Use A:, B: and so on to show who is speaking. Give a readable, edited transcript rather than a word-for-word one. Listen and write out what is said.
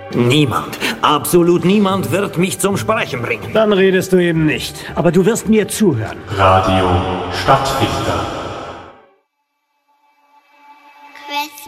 A: Niemand, absolut niemand wird mich zum Sprechen bringen.
B: Dann redest du eben nicht. Aber du wirst mir zuhören.
C: Radio Stadtfilter.